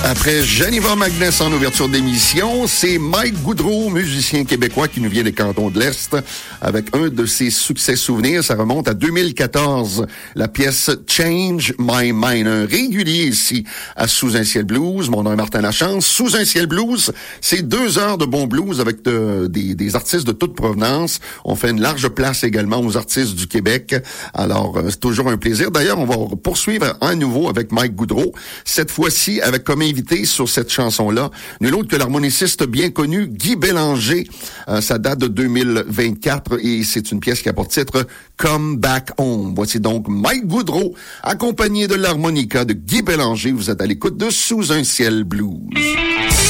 Après Geneva Magnès en ouverture d'émission, c'est Mike Goudreau, musicien québécois qui nous vient des cantons de l'Est, avec un de ses succès souvenirs. Ça remonte à 2014. La pièce Change My Mind, un régulier ici à Sous un ciel blues. Mon nom est Martin Lachance. Sous un ciel blues, c'est 2 heures de bon blues avec des artistes de toute provenance. On fait une large place également aux artistes du Québec. Alors, c'est toujours un plaisir. D'ailleurs, on va poursuivre à nouveau avec Mike Goudreau. Cette fois-ci, avec comme invité sur cette chanson-là, nul autre que l'harmoniciste bien connu Guy Bélanger. Ça date de 2024 et c'est une pièce qui a pour titre Come Back Home. Voici donc Mike Goudreau, accompagné de l'harmonica de Guy Bélanger. Vous êtes à l'écoute de Sous un ciel blues.